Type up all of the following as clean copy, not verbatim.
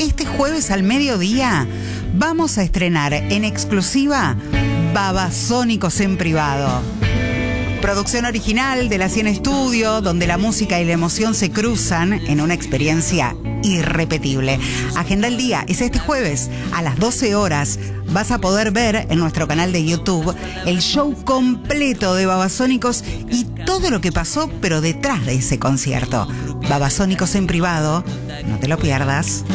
este jueves al mediodía vamos a estrenar en exclusiva Babasónicos en Privado. Producción original de la 100 Studio, donde la música y la emoción se cruzan en una experiencia irrepetible. Agenda el día, es este jueves a las 12 horas. Vas a poder ver en nuestro canal de YouTube el show completo de Babasónicos y todo lo que pasó, pero detrás de ese concierto. Babasónicos en Privado, no te lo pierdas.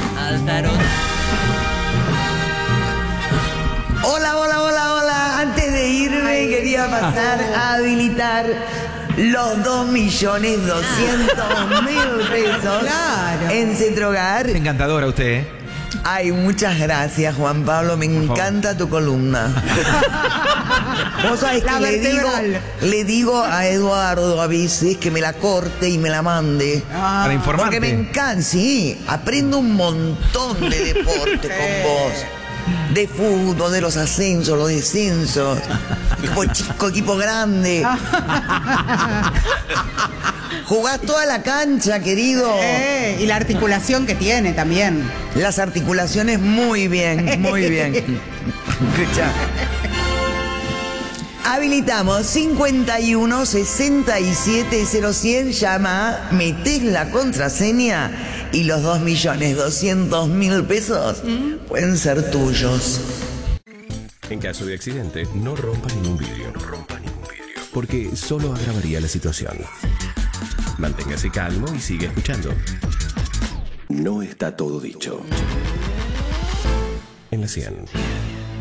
Hola, hola, hola, hola. Antes de irme quería pasar a habilitar los 2.200.000 pesos Claro. en Centrogar. Encantadora usted, ¿eh? Ay, muchas gracias, Juan Pablo. Me encanta tu columna. Vos sabés La que vertebral. le digo a Eduardo a veces que me la corte y me la mande. Para informarte. Porque me encanta, sí. Aprendo un montón de deporte con vos. De fútbol, de los ascensos, los descensos. Equipo chico, equipo grande. Jugás toda la cancha, querido. Y la articulación que tiene también. Las articulaciones muy bien, muy bien. Escucha. Habilitamos 51 67 0100. Llama, metés la contraseña y los 2.200.000 pesos pueden ser tuyos. En caso de accidente, no rompa ningún vidrio. Porque solo agravaría la situación. Manténgase calmo y siga escuchando. No está todo dicho. En la 100.